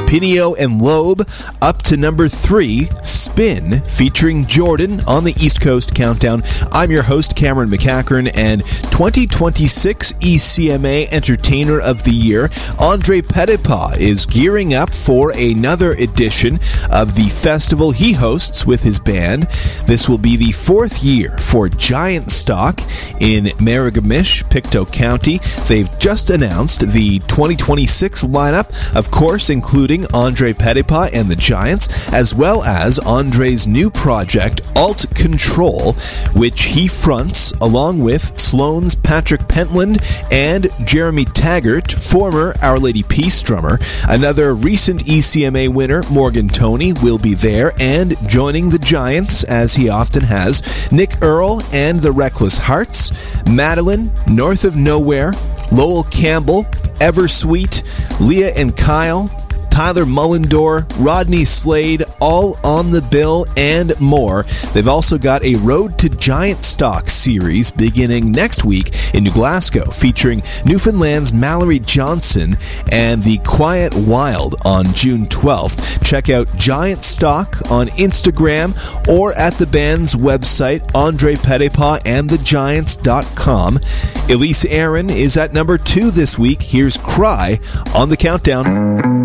Pinio and Loeb. Up to number 3, Spin, featuring Jordan on the East Coast Countdown. I'm your host, Cameron McCachran, and 2026 ECMA Entertainer of the Year, Andre Petipa, is gearing up for another edition of the festival he hosts with his band. This will be the 4th year for Giant Stock in Miragamish, Pictou County. They've just announced the 2026 lineup, of course, including Andre Petipa and the Giants, as well as Andre's new project, Alt Control, which he fronts along with Sloan's Patrick Pentland and Jeremy Taggart, former Our Lady Peace drummer. Another recent ECMA winner, Morgan Toney, will be there, and joining the Giants, as he often has, Nick Earl and the Reckless Hearts, Madeline, North of Nowhere, Lowell Campbell, Eversweet, Leah and Kyle, Tyler Mullendore, Rodney Slade, all on the bill, and more. They've also got a Road to Giant Stock series beginning next week in New Glasgow, featuring Newfoundland's Mallory Johnson and the Quiet Wild on June 12th. Check out Giant Stock on Instagram or at the band's website, Andre Petipa and thegiants.com. Elise Aaron is at number 2 this week. Here's Cry on the Countdown.